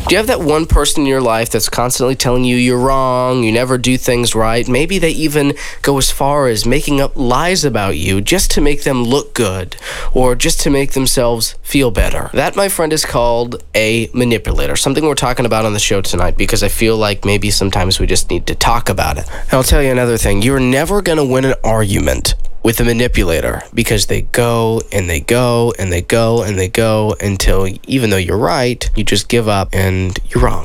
Do you have that one person in your life that's constantly telling you you're wrong, you never do things right? Maybe they even go as far as making up lies about you just to make them look good or just to make themselves feel better. That, my friend, is called a manipulator, something we're talking about on the show tonight because I feel like maybe sometimes we just need to talk about it. And I'll tell you another thing. You're never going to win an argument with a manipulator because they go and they go and they go and they go until, even though you're right, you just give up and you're wrong.